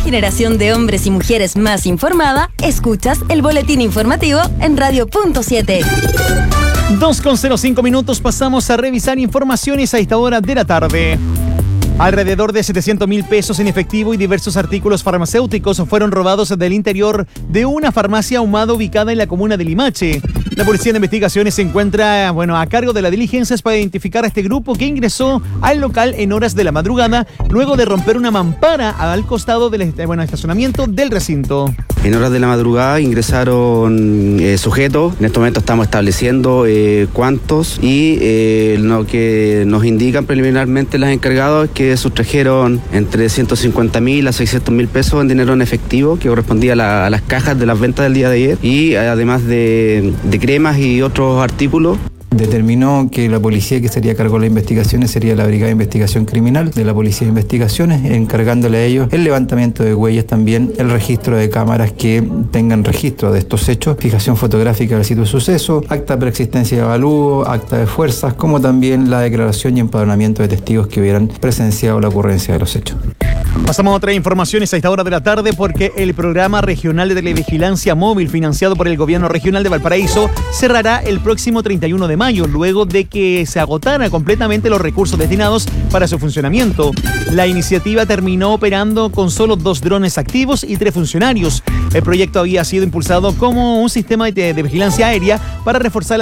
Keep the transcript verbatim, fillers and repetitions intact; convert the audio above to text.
generación de hombres y mujeres más informada, escuchas el boletín informativo en Radio Punto siete. dos con cero cinco minutos, pasamos a revisar informaciones a esta hora de la tarde. Alrededor de setecientos mil pesos en efectivo y diversos artículos farmacéuticos fueron robados del interior de una farmacia ahumada ubicada en la comuna de Limache. La Policía de Investigaciones se encuentra, bueno, a cargo de las diligencias para identificar a este grupo que ingresó al local en horas de la madrugada luego de romper una mampara al costado del bueno, estacionamiento del recinto. En horas de la madrugada ingresaron eh, sujetos. En este momento estamos estableciendo eh, cuántos y eh, lo que nos indican preliminarmente los encargados es que sustrajeron entre ciento cincuenta mil a seiscientos mil pesos en dinero en efectivo que correspondía a, la, a las cajas de las ventas del día de ayer y además de, de cremas y otros artículos. Determinó que la policía que estaría a cargo de las investigaciones sería la Brigada de Investigación Criminal de la Policía de Investigaciones, encargándole a ellos el levantamiento de huellas, también el registro de cámaras que tengan registro de estos hechos, fijación fotográfica del sitio de suceso, acta de preexistencia y avalúo, acta de fuerzas, como también la declaración y empadronamiento de testigos que hubieran presenciado la ocurrencia de los hechos. Pasamos a otras informaciones a esta hora de la tarde porque el programa regional de televigilancia móvil financiado por el gobierno regional de Valparaíso cerrará el próximo treinta y uno de mayo, luego de que se agotaran completamente los recursos destinados para su funcionamiento. La iniciativa terminó operando con solo dos drones activos y tres funcionarios. El proyecto había sido impulsado como un sistema de, de vigilancia aérea para reforzar